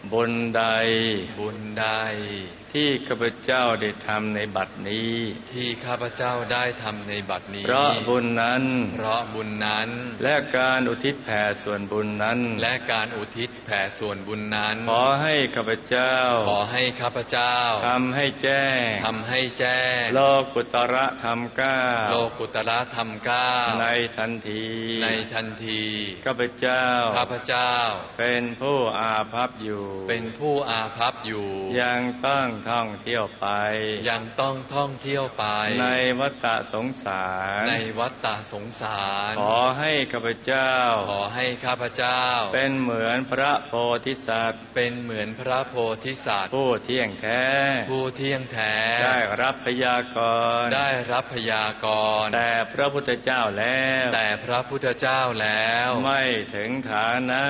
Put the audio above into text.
บุญใดบุญใดที่ข้าพเจ้าได้ทำในบัดนี้ที่ข้าพเจ้าได้ทำในบัดนี้เพราะบุญนั้นและการอุทิศแผ่ส่วนบุญนั้นขอให้ข้าพเจ้าทำให้แจ้งโลกุตระธรรมเก้าในทันทีข้าพเจ้าเป็นผู้อาภัพอยู่ยังต้องท่องเที่ยวไปในวัฏสงสารขอให้ข้าพเจ้าเป็นเหมือนพระโพธิสัตว์ผู้เที่ยงแท้ได้รับพยากรณ์แต่พระพุทธเจ้าแล้วไม่ถึงฐานะ